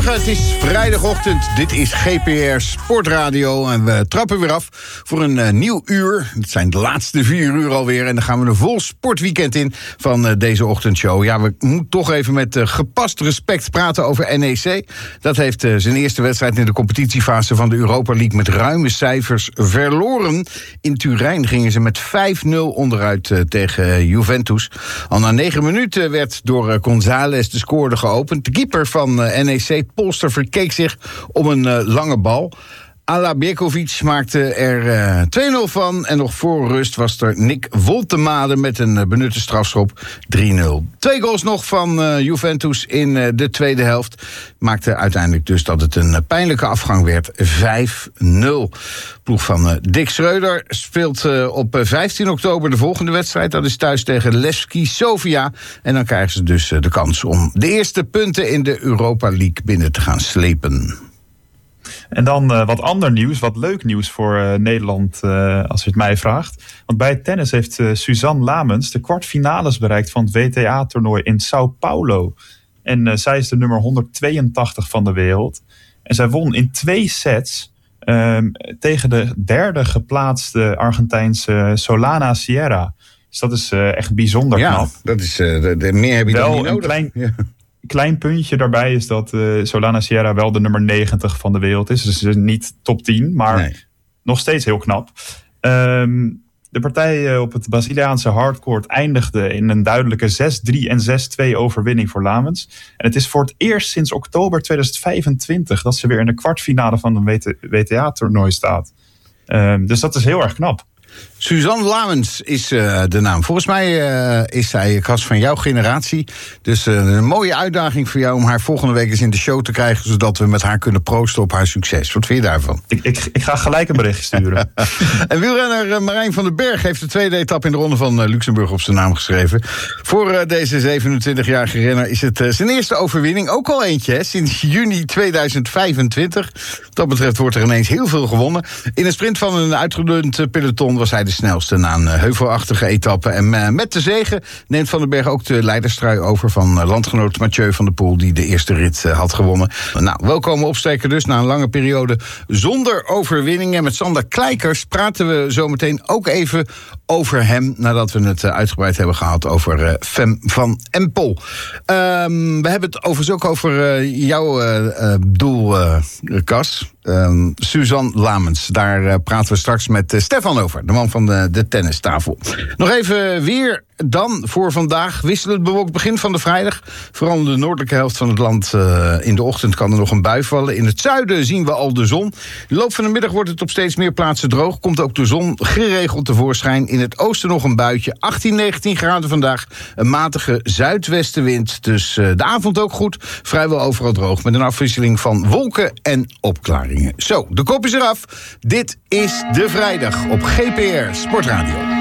Goedemorgen, het is vrijdagochtend. Dit is GPR Sportradio en we trappen weer af voor een nieuw uur. Het zijn de laatste 4 uur alweer en dan gaan we een vol sportweekend in van deze ochtendshow. Ja, we moeten toch even met gepast respect praten over NEC. Dat heeft zijn eerste wedstrijd in de competitiefase van de Europa League met ruime cijfers verloren. In Turijn gingen ze met 5-0 onderuit tegen Juventus. Al na 9 minuten werd door González de score geopend. De keeper van NEC, Polster, verkeek zich om een lange bal. Ala Bjekovic maakte er 2-0 van. En nog voor rust was er Nick Woltemade met een benutte strafschop 3-0. 2 goals nog van Juventus in de tweede helft. Maakte uiteindelijk dus dat het een pijnlijke afgang werd. 5-0. Ploeg van Dick Schreuder speelt op 15 oktober de volgende wedstrijd. Dat is thuis tegen Levski Sofia. En dan krijgen ze dus de kans om de eerste punten in de Europa League binnen te gaan slepen. En dan wat ander nieuws, wat leuk nieuws voor Nederland, als je het mij vraagt. Want bij het tennis heeft Suzanne Lamens de kwartfinales bereikt van het WTA-toernooi in Sao Paulo. En zij is de nummer 182 van de wereld. En zij won in 2 sets tegen de derde geplaatste Argentijnse Solana Sierra. Dus dat is echt bijzonder knap. Ja, dat is, meer heb je dan niet nodig. Klein puntje daarbij is dat Solana Sierra wel de nummer 90 van de wereld is. Dus niet top 10, maar nog steeds heel knap. De partij op het Braziliaanse hardcourt eindigde in een duidelijke 6-3 en 6-2 overwinning voor Lamens. En het is voor het eerst sinds oktober 2025 dat ze weer in de kwartfinale van een WTA-toernooi staat. Dus dat is heel erg knap. Suzanne Lamens is de naam. Volgens mij is zij Kas van jouw generatie. Dus een mooie uitdaging voor jou om haar volgende week eens in de show te krijgen, zodat we met haar kunnen proosten op haar succes. Wat vind je daarvan? Ik ga gelijk een bericht sturen. En wielrenner Marijn van den Berg heeft de tweede etappe in de ronde van Luxemburg op zijn naam geschreven. Voor deze 27-jarige renner is het zijn eerste overwinning. Ook al eentje, hè, sinds juni 2025. Wat dat betreft wordt er ineens heel veel gewonnen. In een sprint van een uitgedund peloton was hij de snelste na een heuvelachtige etappe. En met de zege neemt Van den Berg ook de leiderstrui over van landgenoot Mathieu van der Poel, die de eerste rit had gewonnen. Nou, welkome opsteken dus na een lange periode zonder overwinningen. Met Sander Kleikers praten we zometeen ook even over hem, nadat we het uitgebreid hebben gehad over Fem van Empel. We hebben het overigens ook over jouw doel, Kas. Suzanne Lamens. Daar praten we straks met Stefan over, de man van de tennistafel. Nog even weer dan voor vandaag. Wisselend bewolkt begin van de vrijdag. Vooral in de noordelijke helft van het land in de ochtend kan er nog een bui vallen. In het zuiden zien we al de zon. De loop van de middag wordt het op steeds meer plaatsen droog. Komt ook de zon geregeld tevoorschijn. In het oosten nog een buitje. 18, 19 graden vandaag. Een matige zuidwestenwind. Dus de avond ook goed. Vrijwel overal droog. Met een afwisseling van wolken en opklaringen. Zo, de kop is eraf. Dit is de vrijdag op GPR Sportradio.